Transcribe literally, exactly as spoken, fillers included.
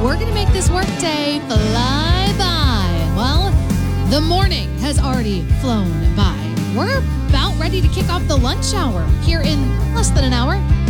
we're going to make this workday fly by. Well, the morning has already flown by. We're about ready to kick off the lunch hour here in less than an hour.